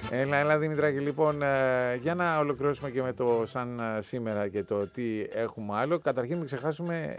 Έλα Δημητράκη, λοιπόν, για να ολοκληρώσουμε και με το σαν σήμερα και το τι έχουμε άλλο. Καταρχήν μην ξεχάσουμε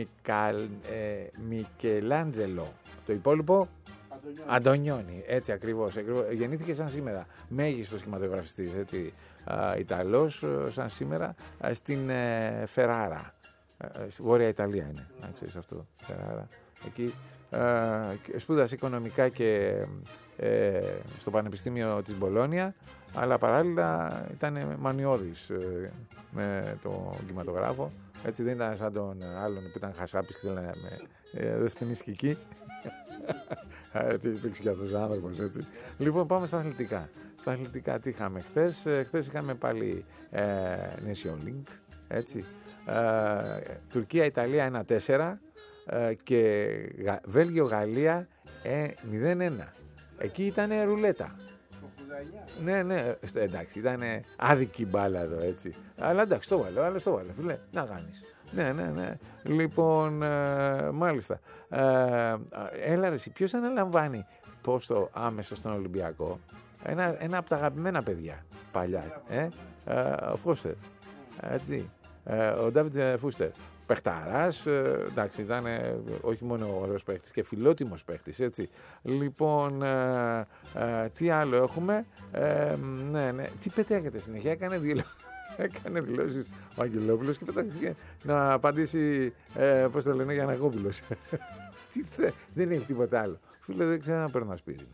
Μικελάντζελο. Το υπόλοιπο Αντωνιόνι, έτσι ακριβώς. Γεννήθηκε σαν σήμερα, μέγιστος κινηματογραφιστής, έτσι, Ιταλός, σαν σήμερα, στην Φεράρα. Βόρεια Ιταλία είναι, να ξέρεις αυτό, Φεράρα. Εκεί σπούδασε οικονομικά και στο Πανεπιστήμιο της Μπολόνια, αλλά παράλληλα ήταν μανιώδης με τον κινηματογράφο. Έτσι δεν ήταν σαν τον άλλον που ήταν χασάπης και θέλανε δεσποινής και εκεί. Τι υπήρξε και αυτός ο άνθρωπος, έτσι. Λοιπόν, πάμε στα αθλητικά. Στα αθλητικά τι είχαμε χθες? Χθες είχαμε πάλι Nation Link, έτσι. Τουρκία-Ιταλία 1-4 και Βέλγιο-Γαλλία 0-1. Εκεί ήταν ρουλέτα. Ναι, εντάξει, ήταν άδικη μπάλα εδώ, έτσι. Αλλά εντάξει, το βάλε, φίλε, να κάνεις. Ναι. Λοιπόν, μάλιστα. Έλα ρε, ποιος αναλαμβάνει πόστο άμεσα στον Ολυμπιακό? Ένα από τα αγαπημένα παιδιά παλιά. Ο Φούστερ. Έτσι. Ο Ντάβιτ Φούστερ. Παιχταράς, εντάξει, ήταν όχι μόνο ωραίος παίχτης και φιλότιμος παίχτης, έτσι. Λοιπόν, τι άλλο έχουμε? Ναι, τι πετάγεται συνέχεια? Έκανε δηλώσεις ο Αγγελόπουλος και πετάχτηκε να απαντήσει, πώς το λένε, Γιαννακόπουλος. Δεν έχει τίποτα άλλο. Φίλε, δεν ξέρω να παίρνω ασπίρινη.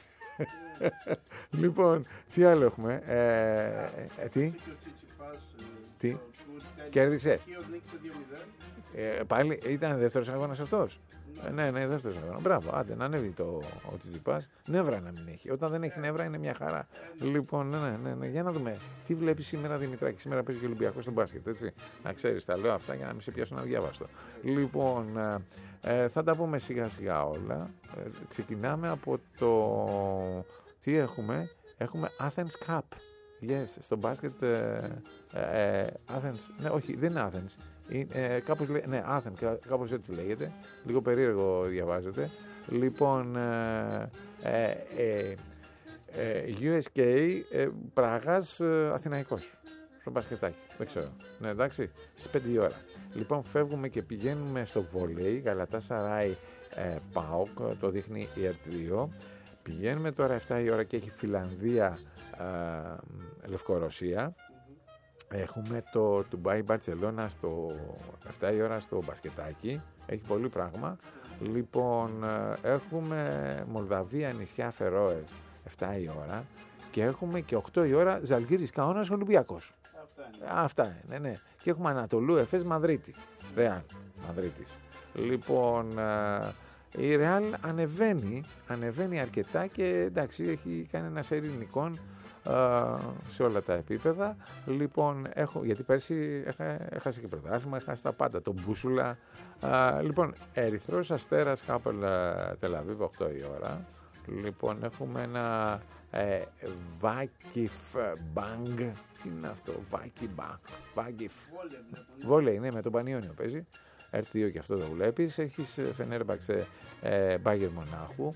Λοιπόν, τι άλλο έχουμε? Τι? Κέρδισε. Πάλι ήταν δεύτερος αγώνας αυτός. Ναι, δεύτερος αγώνας. Μπράβο, άντε να ανέβει ο Τσιτσιπάς. Νεύρα να μην έχει. Όταν δεν έχει νεύρα είναι μια χαρά. Λοιπόν, ναι. Για να δούμε. Τι βλέπεις σήμερα, Δημητράκη? Σήμερα παίζει και ο Ολυμπιακός στο μπάσκετ, έτσι. Να ξέρεις, τα λέω αυτά για να μην σε πιάσουν αδιάβαστο. Λοιπόν, θα τα πούμε σιγά σιγά όλα. Ξεκινάμε από το... Τι έχουμε? Έχουμε Athens Cup. Yes, στο μπάσκετ Athens, ναι, όχι, δεν είναι Athens, κάπως ναι, Athens, κάπως έτσι λέγεται, λίγο περίεργο διαβάζεται. Λοιπόν, USK Πράγας Αθηναϊκός, στο μπασκετάκι, δεν ξέρω, ναι, εντάξει, στις 5 η ώρα. Λοιπόν, φεύγουμε και πηγαίνουμε στο βόλεϊ, Γαλατάσαράι ΠΑΟΚ, το δείχνει η R2. Πηγαίνουμε τώρα 7 η ώρα και έχει Φιλανδία Λευκορωσία. Έχουμε το Ντουμπάι Μπαρτσελώνα στο 7 η ώρα στο μπασκετάκι. Έχει πολύ πράγμα. Λοιπόν, έχουμε Μολδαβία νησιά Φερόε 7 η ώρα. Και έχουμε και 8 η ώρα Ζαλγκίρις Καόνας Ολυμπιακός. Αυτά είναι, ναι. Και έχουμε Ανατολού Εφές Μαδρίτη. Ρεάλ Μαδρίτης. Λοιπόν, η Ρεάλ ανεβαίνει αρκετά και εντάξει, έχει κάνει ένα σερί νικών σε όλα τα επίπεδα. Λοιπόν, γιατί πέρσι έχασε και πρωτάθλημα, έχασε τα πάντα, τον Μπούσουλα. Λοιπόν, Ερυθρός Αστέρας Χάπελ Τελαβίβ 8 η ώρα. Λοιπόν, έχουμε ένα Βάκιφ Μπάνγκ. Τι είναι αυτό? Βάκιφ Βόλεϊ, ναι, με τον Πανιόνιο παίζει. R2 και αυτό το βλέπεις. Έχεις Φενέρμπαξε Μπάγερ Μονάχου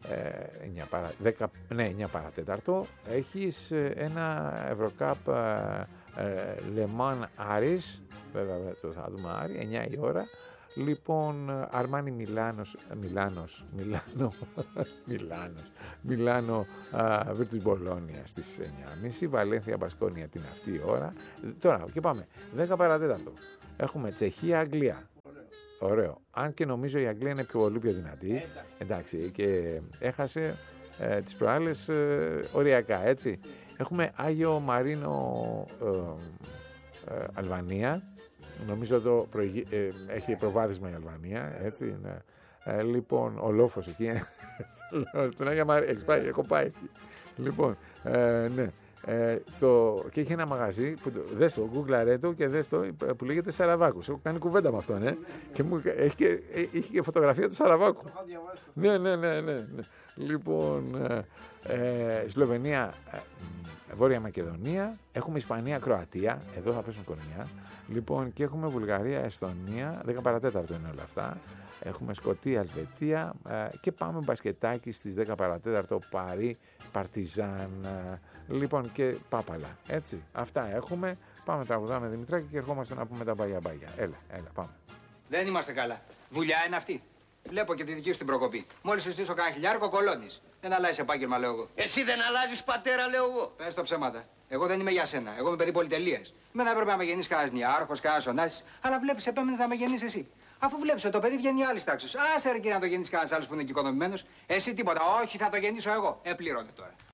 9 παρατέταρτο. Έχεις ένα Ευρωκάπ Λεμάν Άρης, βέβαια το θα δούμε Άρη, 9 η ώρα. Λοιπόν, Αρμάνι Μιλάνο Βίρτους Μπολόνια στις 9.30, Βαλένθια Μπασκόνια την αυτή η ώρα. Τώρα και πάμε 10 παρατέταρτο. Έχουμε Τσεχία Αγγλία. Ωραίο. Αν και νομίζω η Αγγλία είναι πολύ πιο δυνατή. Εντάξει, και έχασε τις προάλλες οριακά, έτσι. Έχουμε Άγιο Μαρίνο Αλβανία. Νομίζω εδώ έχει προβάδισμα η Αλβανία, έτσι. Ναι. Λοιπόν, ο Λόφος εκεί. Στον Άγιο Μαρίνο. Έχω πάει εκεί. Λοιπόν, ναι. Και έχει ένα μαγαζί που δες το, Google το και δες το, που λέγεται Σαραβάκους. Έχω κάνει κουβέντα με αυτόν, και έχει και φωτογραφία του Σαραβάκου. Ναι. Λοιπόν, Σλοβενία, Βόρεια Μακεδονία, έχουμε Ισπανία, Κροατία, εδώ θα πέσουν κορμιά. Λοιπόν, και έχουμε Βουλγαρία, Εστονία, 10 παρατέταρτο είναι όλα αυτά. έχουμε Σκωτία, Ελβετία και πάμε μπασκετάκι στις 10 παρατέταρτο Παρί, Παρτιζάν, λοιπόν και Πάπαλα, έτσι. Αυτά έχουμε, πάμε τραγουδάμε Δημητράκη και ερχόμαστε να πούμε τα μπαγιά. Έλα, πάμε. Δεν είμαστε καλά. Δουλειά είναι αυτή. Βλέπω και τη δική σου την προκοπή. Μόλις σου στήσω κανένα χιλιάρικο, κολώνεις. Δεν αλλάζεις επάγγελμα, λέω εγώ. Εσύ δεν αλλάζεις πατέρα, λέω εγώ. Πες το ψέματα. Εγώ δεν είμαι για σένα. Εγώ είμαι παιδί πολυτελείας. Μετά έπρεπε να με γεννήσει κανένα νιάρχος, κανένα ονάσης. Αλλά βλέπεις, επέμενες να με γεννήσει εσύ. Αφού βλέπεις ότι το παιδί βγαίνει άλλη τάξη. Άσε ρε κύριε να το γεννήσει κανένα άλλο που είναι και οικονομημένος. Εσύ τίποτα. Όχι, θα το γεννήσω εγώ. Πλήρωνε τώρα.